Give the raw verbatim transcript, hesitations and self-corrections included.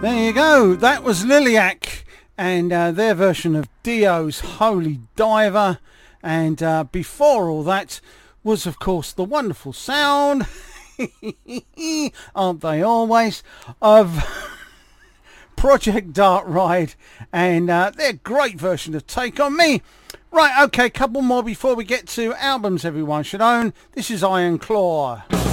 There you go. That was Liliac and uh, their version of Dio's Holy Diver. And uh, before all that was, of course, the wonderful sound, aren't they always, of Project Dart Ride and uh, their great version of Take On Me. Right, okay, couple more before we get to albums everyone should own. This is Iron Claw.